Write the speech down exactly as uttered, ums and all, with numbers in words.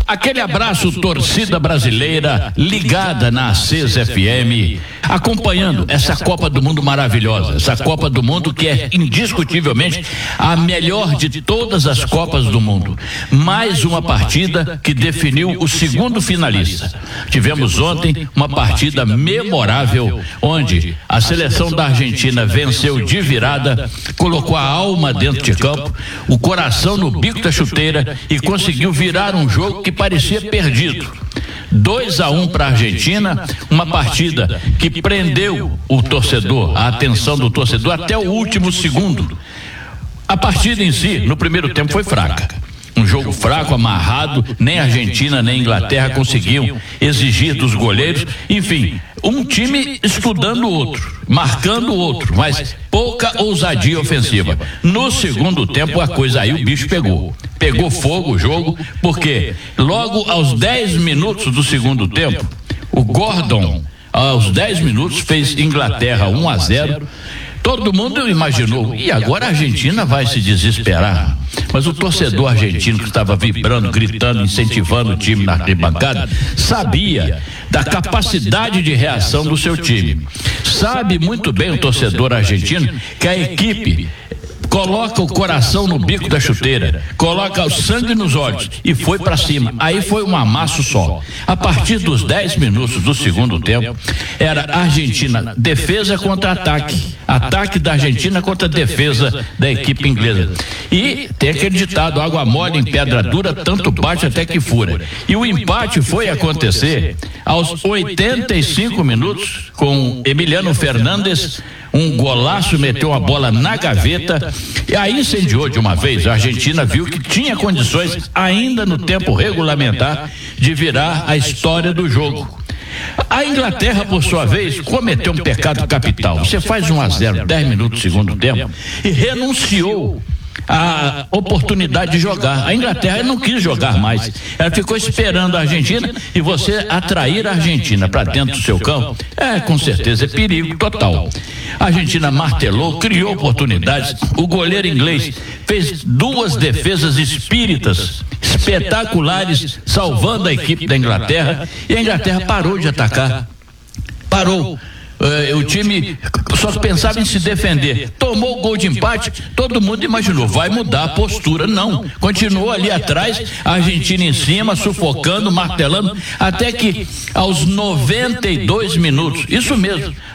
Aquele abraço, torcida brasileira ligada na Acesa F M, acompanhando essa Copa do Mundo maravilhosa, essa Copa do Mundo que é indiscutivelmente a melhor de todas as Copas do Mundo. Mais uma partida que definiu o segundo finalista. Tivemos ontem uma partida memorável, onde a seleção da Argentina venceu de virada, colocou a alma dentro de campo, o coração no bico da chuteira e conseguiu virar um jogo que parecia perdido. dois a um para a Argentina, uma partida que prendeu o torcedor, a atenção do torcedor até o último segundo. A partida em si, no primeiro tempo, foi fraca. Um jogo fraco, amarrado, nem a Argentina nem a Inglaterra conseguiam exigir dos goleiros. Enfim, um time estudando o outro, marcando o outro, mas pouca ousadia ofensiva. No segundo tempo, a coisa aí, o bicho pegou. Pegou fogo o jogo, porque logo aos dez minutos do segundo tempo, o Gordon, aos dez minutos, fez Inglaterra um a zero. Todo mundo imaginou, e agora a Argentina vai se desesperar. Mas o torcedor argentino que estava vibrando, gritando, incentivando o time na arquibancada, sabia da capacidade de reação do seu time. Sabe muito bem o torcedor argentino que a equipe coloca o coração no bico da chuteira, coloca o sangue nos olhos e foi para cima. Aí foi um amasso só. A partir dos dez minutos do segundo tempo, era Argentina defesa contra ataque, ataque da Argentina contra defesa da equipe inglesa. E tem aquele ditado: água mole em pedra dura, tanto bate até que fura. E o empate foi acontecer aos oitenta e cinco minutos, com Emiliano Fernandes, um golaço, meteu a bola na gaveta e aí incendiou de uma vez. A Argentina viu que tinha condições, ainda no tempo regulamentar, de virar a história do jogo. A Inglaterra, por sua vez, cometeu um pecado capital. Você faz um a zero, dez minutos do segundo tempo, e renunciou a oportunidade de jogar. A Inglaterra não quis jogar mais, ela ficou esperando a Argentina, e você atrair a Argentina para dentro do seu campo, é com certeza é perigo total. A Argentina martelou, criou oportunidades, o goleiro inglês fez duas defesas espíritas, espetaculares, salvando a equipe da Inglaterra, e a Inglaterra parou de atacar, parou. Uh, o time só pensava em se defender, tomou o gol de empate, todo mundo imaginou, vai mudar a postura. Não, continuou ali atrás, a Argentina em cima, sufocando, martelando, até que aos noventa e dois minutos, isso mesmo,